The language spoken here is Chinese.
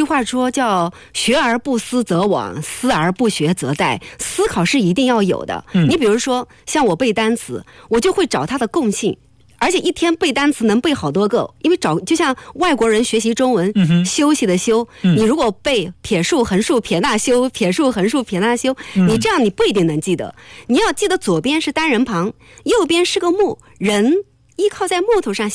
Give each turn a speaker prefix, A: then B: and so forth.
A: 话说叫学而不思则罔，思而不学则殆。思考是一定要有的。你比如说像我背单词，我就会找它的共性，而且一天背单词能背好多个，因为就像外国人学习中文，休息的休，你如果背撇竖横竖撇捺休，撇竖横竖撇捺休，你这样你不一定能记得。你要记得左边是单人旁，右边是个木，人依靠在木头上